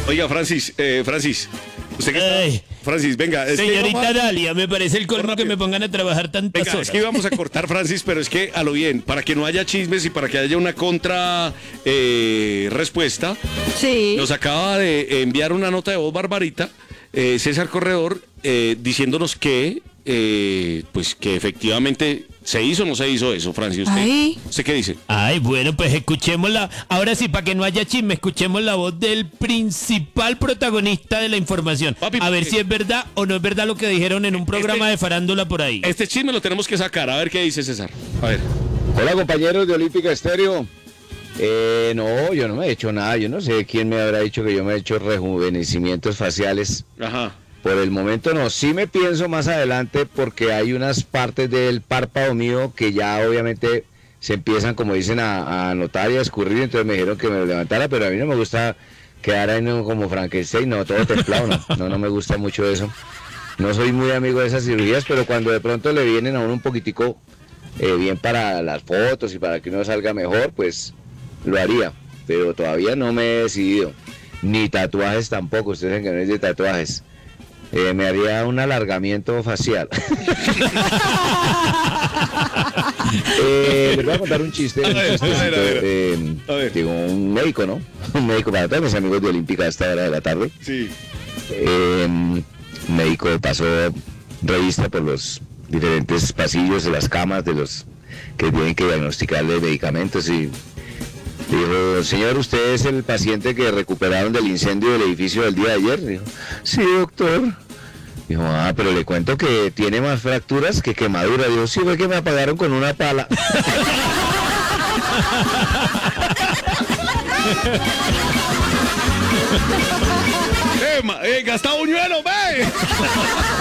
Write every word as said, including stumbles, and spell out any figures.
Oiga, Francis, eh, Francis, usted que Ay. está... Francis, venga. Es Señorita que vamos a- Dalia, me parece el colmo que me pongan a trabajar tantas Venga, horas. es que íbamos a cortar, Francis, pero es que a lo bien, para que no haya chismes y para que haya una contra eh, respuesta, Sí. nos acaba de enviar una nota de voz Barbarita, eh, César Corredor, eh, diciéndonos que, eh, pues que efectivamente se hizo o no se hizo eso, Francis. ¿Usted, Ay. ¿usted qué dice? Ay, bueno, pues escuchémosla. Ahora sí, para que no haya chisme, escuchemos la voz del principal protagonista de la información. Papi, a ver porque- si es verdad o no es verdad lo que dijeron en un programa Este- de farándula por ahí. Este chisme lo tenemos que sacar, a ver qué dice César. A ver. Hola compañeros de Olímpica Estéreo. Eh, no, yo no me he hecho nada. Yo no sé quién me habrá dicho que yo me he hecho rejuvenecimientos faciales. Ajá. Por el momento no. Sí me pienso más adelante porque hay unas partes del párpado mío que ya obviamente se empiezan, como dicen, a, a notar y a escurrir. Entonces me dijeron que me lo levantara, pero a mí no me gusta quedar ahí no, como Frankenstein, no, todo templado, no. No, no me gusta mucho eso. No soy muy amigo de esas cirugías, pero cuando de pronto le vienen a uno un poquitico eh, bien para las fotos y para que uno salga mejor, pues lo haría. Pero todavía no me he decidido. Ni tatuajes tampoco, ustedes saben que no es de tatuajes. Eh, me haría un alargamiento facial. eh, les voy a contar un chiste. A Un ver, chistecito, a ver, a ver. eh, A ver. digo, un médico, ¿no? Un médico para todos mis amigos de Olímpica a esta hora de la tarde. Sí. Eh, un médico pasó revista por los diferentes pasillos de las camas de los que tienen que diagnosticarle medicamentos y dijo, señor, ¿usted es el paciente que recuperaron del incendio del edificio del día de ayer? Dijo, sí, doctor. Dijo, ah, pero le cuento que tiene más fracturas que quemaduras. Dijo, sí, fue que me apagaron con una pala. ¡Eh, ma- eh, Gastado Buñuelo, ve!